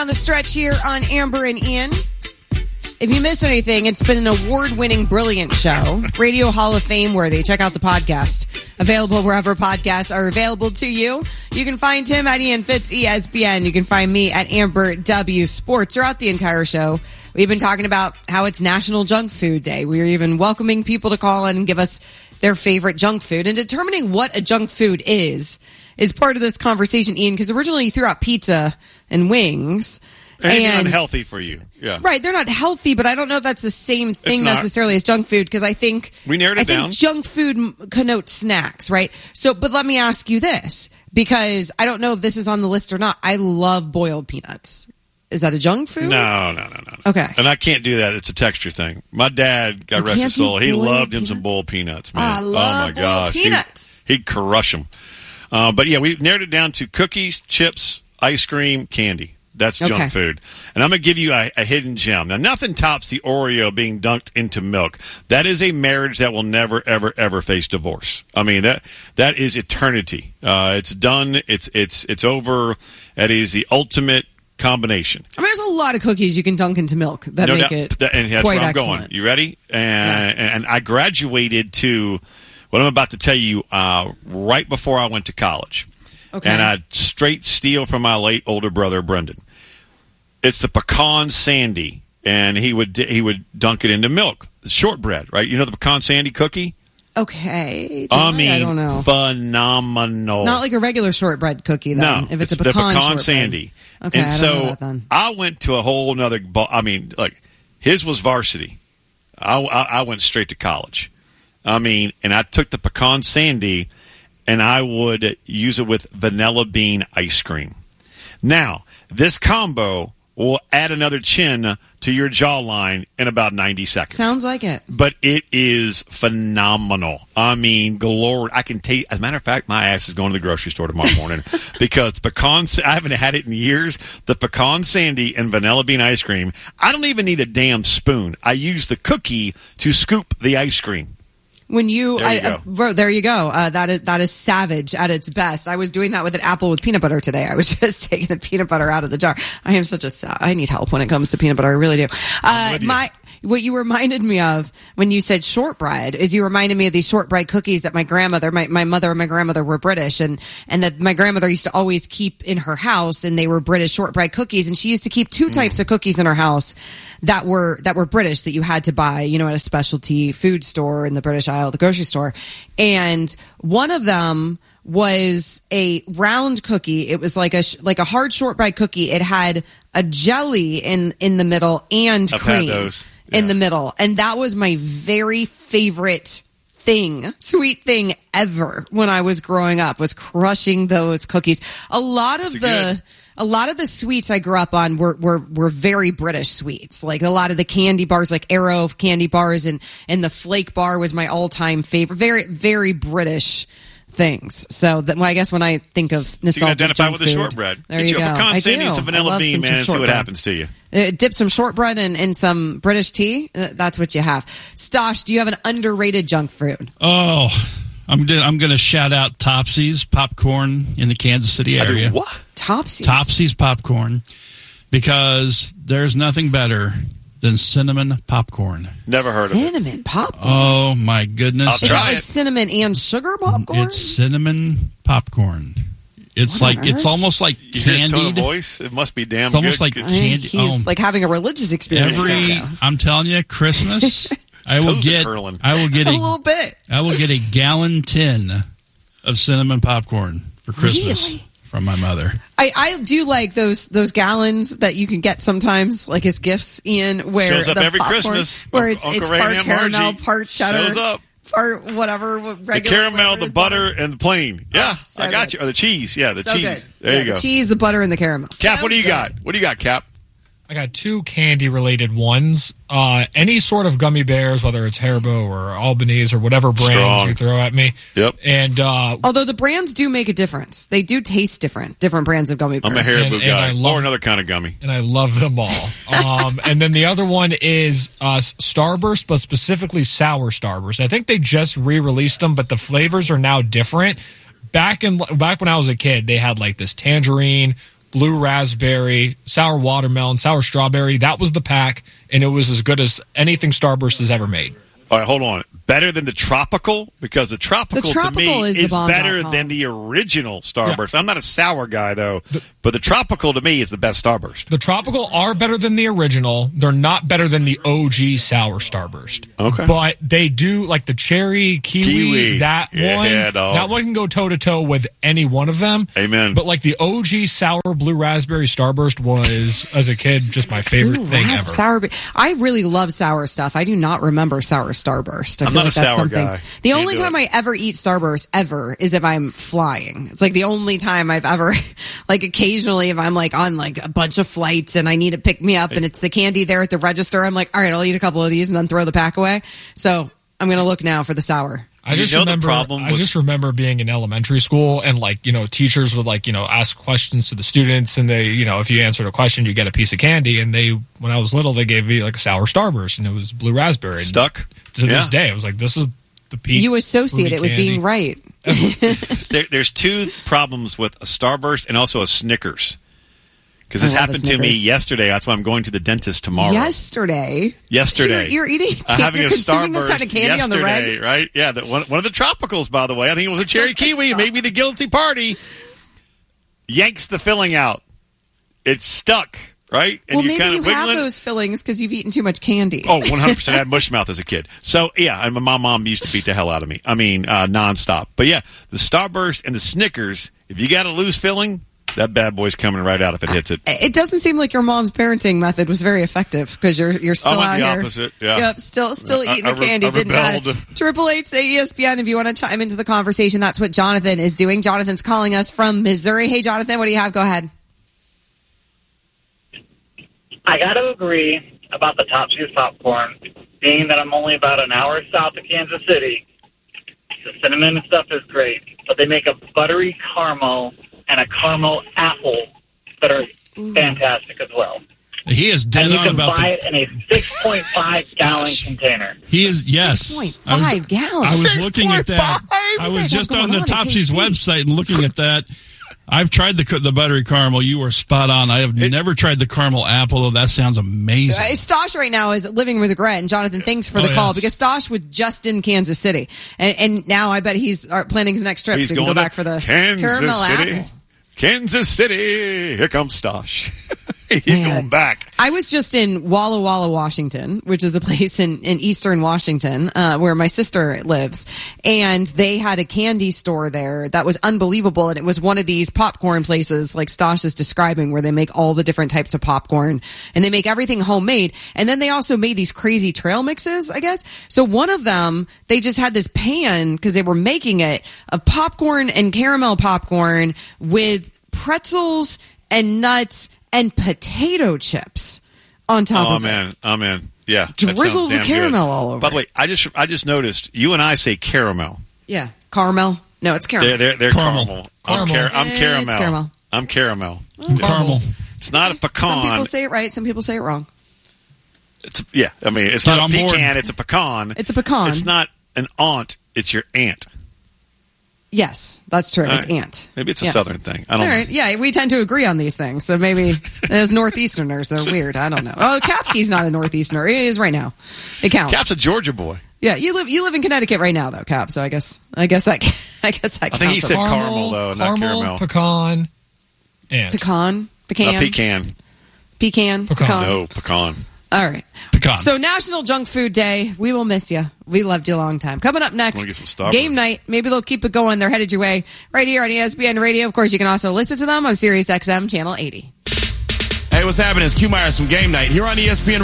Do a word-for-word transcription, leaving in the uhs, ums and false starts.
down the stretch here on Amber and Ian. If you miss anything, it's been an award-winning, brilliant show. Radio Hall of Fame worthy. Check out the podcast. Available wherever podcasts are available to you. You can find him at Ian Fitz, E S P N. You can find me at Amber W Sports. Throughout the entire show, we've been talking about how it's National Junk Food Day. We're even welcoming people to call in and give us their favorite junk food. And determining what a junk food is, is part of this conversation, Ian, because originally you threw out pizza and wings. Anything and unhealthy for you. Yeah. Right. They're not healthy, but I don't know if that's the same thing necessarily as junk food, because I think we narrowed it I think down. Junk food connotes snacks, right? So, but let me ask you this, because I don't know if this is on the list or not. I love boiled peanuts. Is that a junk food? No, no, no, no. Okay. And I can't do that. It's a texture thing. My dad, God You rest can't his soul, do he boiled loved him peanuts? some boiled peanuts, man. I love oh, my boiled gosh. peanuts. He'd, he'd crush them. Uh, but, yeah, we narrowed it down to cookies, chips, ice cream, candy. That's junk Okay. food. And I'm going to give you a, a hidden gem. Now, nothing tops the Oreo being dunked into milk. That is a marriage that will never, ever, ever face divorce. I mean, that that is eternity. Uh, it's done. It's it's it's over. That is the ultimate combination. I mean, there's a lot of cookies you can dunk into milk that No make doubt. it That- and that's quite where I'm excellent. going. You ready? And, and I graduated to what I'm about to tell you uh, right before I went to college. Okay. And I straight steal from my late older brother, Brendan. It's the pecan sandy, and he would he would dunk it into milk. Shortbread, right? You know the pecan sandy cookie? Okay. I I mean, don't know. phenomenal. Not like a regular shortbread cookie, then. No, if it's, a the pecan, pecan shortbread. sandy. Okay, and I so don't know that then. I went to a whole nother ball. I mean, like, his was varsity. I, I, I went straight to college. I mean, and I took the pecan sandy, and I would use it with vanilla bean ice cream. Now, this combo will add another chin to your jawline in about ninety seconds. Sounds like it. But it is phenomenal. I mean, glory. I can tell you, as a matter of fact, my ass is going to the grocery store tomorrow morning because pecan, I haven't had it in years. The pecan sandy and vanilla bean ice cream, I don't even need a damn spoon. I use the cookie to scoop the ice cream. When you, There you I, go. uh, bro, there you go. Uh, that is that is savage at its best. I was doing that with an apple with peanut butter today. I was just taking the peanut butter out of the jar. I am such a, sa- I need help when it comes to peanut butter. I really do. Uh, with you. my, what you reminded me of when you said shortbread is you reminded me of these shortbread cookies that my grandmother, my, my mother and my grandmother were British, and, and that my grandmother used to always keep in her house, and they were British shortbread cookies, and she used to keep two types of cookies in her house that were that were British that you had to buy, you know, at a specialty food store in the British aisle, the grocery store. And one of them was a round cookie. It was like a sh- like a hard shortbread cookie. It had a jelly in in the middle and I've had cream those. in Yeah. the middle, and that was my very favorite thing, sweet thing ever when I was growing up, was crushing those cookies. A lot of That's the good. a lot of the sweets I grew up on were, were were very British sweets. Like a lot of the candy bars, like Arrow candy bars, and and the Flake bar was my all time favorite. Very very British things. So that, well, I guess when I think of So you can nostalgic identify junk with the food, shortbread. there Get you you go. a pecan I sandy do. and some I vanilla love bean, some man, and see what shortbread. happens to you. Uh, dip some shortbread in, in some British tea. Uh, That's what you have. Stosh, do you have an underrated junk food? Oh, I'm gonna, I'm going to shout out Topsy's popcorn in the Kansas City I do area. what? Topsies. Topsy's popcorn, because there's nothing better than cinnamon popcorn. Never heard of it. Cinnamon popcorn. Oh my goodness! I'll Is try that like it. cinnamon and sugar popcorn? It's cinnamon popcorn. It's What on like it's earth? almost like You hear his tone of candied. voice? It must be damn It's almost good. like 'cause I mean, candy. he's oh, like having a religious experience. every right now. I'm telling you, Christmas. I will toes are get. curling. I will get a a. little bit. I will get a gallon tin of cinnamon popcorn for Christmas Really? from my mother. I, I do like those those gallons that you can get sometimes, like as gifts, Ian, where Shows up the every popcorn, Christmas. where it's, Uncle it's Ray and part Aunt caramel, Margie part cheddar, shows up. part whatever. The Regular caramel, flavors, the butter, and the plain. Yeah, Oh, so I got good. you. Or the cheese. Yeah, the So cheese. good. There Yeah, you go. The cheese, the butter, and the caramel. Cap, So what do you good. got? What do you got, Cap? I got two candy-related ones. Uh, any sort of gummy bears, whether it's Haribo or Albanese or whatever brands Strong. you throw at me. Yep. And uh, Although the brands do make a difference, they do taste different. Different brands of gummy bears. I'm a Haribo And- and I guy. love- Or another kind of gummy. and I love them all. um, and then the other one is uh, Starburst, but specifically sour Starburst. I think they just re-released them, but the flavors are now different. Back in back when I was a kid, they had like this tangerine, blue raspberry, sour watermelon, sour strawberry. That was the pack, and it was as good as anything Starburst has ever made. All right, hold on. Better than the tropical? Because the tropical, The tropical to me is is, the bomb better dot com. than the original Starburst. Yeah. I'm not a sour guy, though, but the tropical to me is the best Starburst. The tropical are better than the original. They're not better than the O G sour Starburst. Okay. But they do, like the cherry, kiwi, Kiwi. that Yeah, one, dog. that one can go toe-to-toe with any one of them. Amen. But like the O G sour blue raspberry Starburst was, as a kid, just my favorite Ooh, thing rasp- ever. Sour. be- I really love sour stuff. I do not remember sour Starburst. I I'm feel not like a that's sour something. guy. The Can't only do time it. I ever eat Starburst ever is if I'm flying. It's like the only time I've ever, like occasionally if I'm like on like a bunch of flights and I need to pick me up and it's the candy there at the register, I'm like, all right, I'll eat a couple of these and then throw the pack away. So I'm going to look now for the sour. I You just know the remember. problem I was- just remember being in elementary school, and like you know, teachers would like you know ask questions to the students, and they you know if you answered a question, you get a piece of candy. And they, when I was little, they gave me like a sour Starburst, and it was blue raspberry. And Stuck? to this Yeah. day. I was like, this is the peak. You associate fruity it with candy. being right. There, there's two problems with a Starburst and also a Snickers. Because this I love a happened to me Snickers. yesterday. That's why I'm going to the dentist tomorrow. Yesterday. Yesterday. You're, you're eating, I'm having you're a consuming Starburst this kind of candy on the yesterday, reg. right? Yeah, the, one, one of the tropicals, by the way. I think it was a cherry kiwi, maybe the guilty party. Yanks the filling out. It's stuck, right? And Well, you're maybe kind you of have wiggling. those fillings because you've eaten too much candy. Oh, one hundred percent. I had mush mouth as a kid. So, yeah, and my mom used to beat the hell out of me. I mean, uh, nonstop. But, yeah, the Starburst and the Snickers, if you got a loose filling, that bad boy's coming right out if it hits it. It doesn't seem like your mom's parenting method was very effective because you're you're still I'm out the here. opposite, yeah. Yep, still still I- eating I the re- candy. I Didn't bad. rebelled. Triple H say E S P N if you want to chime into the conversation. That's what Jonathan is doing. Jonathan's calling us from Missouri. Hey, Jonathan, what do you have? Go ahead. I got to agree about the Topsy's popcorn, being that I'm only about an hour south of Kansas City. The cinnamon and stuff is great, but they make a buttery caramel and a caramel apple that are fantastic as well. He is dead And you on can about buy the. it in a six point five gallon container. He is yes. six point I was- five gallons. I was looking at that. six point five? I was What just the heck on the going on in Topsy's K C? website and looking at that. I've tried the the buttery caramel. You were spot on. I have never tried the caramel apple, though. That sounds amazing. Uh, Stosh right now is living with regret, and Jonathan, thanks for the Oh, call yes. because Stosh was just in Kansas City, and, and now I bet he's uh, planning his next trip He's so he can going go to back for the Kansas caramel City. apple. Kansas City. Here comes Stosh. He's Man. going back. I was just in Walla Walla, Washington, which is a place in, in eastern Washington uh, where my sister lives. And they had a candy store there that was unbelievable. And it was one of these popcorn places like Stosh is describing where they make all the different types of popcorn and they make everything homemade. And then they also made these crazy trail mixes, I guess. So one of them, they just had this pan because they were making it of popcorn and caramel popcorn with pretzels and nuts and potato chips on top Oh, of man. it. Oh, man. Yeah. that sounds Drizzled with damn caramel good. all over By the it. way, I just I just noticed you and I say caramel. Yeah. Caramel. No, it's caramel. They're, they're, they're Caramel. caramel. I'm, Caramel. car- I'm Eh, it's caramel. caramel. I'm caramel. Caramel. It's not a pecan. Some people say it right. Some people say it wrong. It's a, yeah, I mean, it's Get not a on board. pecan. It's a pecan. It's a pecan. It's not an aunt. It's your aunt. Yes, that's true. All It's right. ant. Maybe it's a Yes. southern thing. I don't All know. right. Yeah, we tend to agree on these things. So maybe as Northeasterners, they're weird. I don't know. Oh, Capkey's not a Northeasterner. He is right now. It counts. Cap's a Georgia boy. Yeah, you live you live in Connecticut right now, though, Cap. So I guess I guess that I guess that I think he counts. said caramel, though, not caramel, caramel. pecan, and pecan, pecan, A pecan. pecan, Pecan. No, pecan. All right. Pecan. So National Junk Food Day. We will miss you. We loved you a long time. Coming up next, Wanna get some Starburst. game night. Maybe they'll keep it going. They're headed your way right here on E S P N Radio. Of course, you can also listen to them on Sirius X M Channel eighty. Hey, what's happening? It's Q Myers from Game Night here on E S P N